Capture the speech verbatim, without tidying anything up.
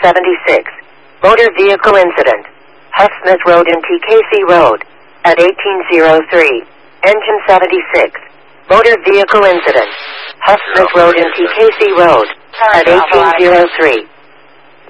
seventy-six. Motor vehicle incident. Huff Smith Road and T K C Road. At eighteen oh three. Engine seventy-six. Motor vehicle incident. Huff Smith Road and T K C Road. At eighteen oh three.